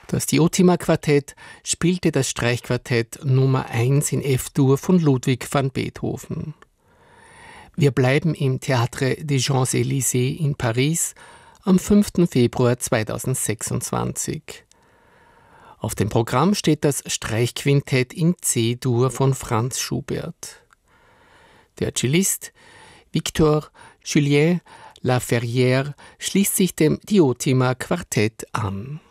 Das Diotima-Quartett spielte das Streichquartett Nummer 1 in F-Dur von Ludwig van Beethoven. Wir bleiben im Théâtre des Champs-Élysées in Paris am 5. Februar 2026. Auf dem Programm steht das Streichquintett in C-Dur von Franz Schubert. Der Cellist Victor Julien Laferrière schließt sich dem Diotima-Quartett an.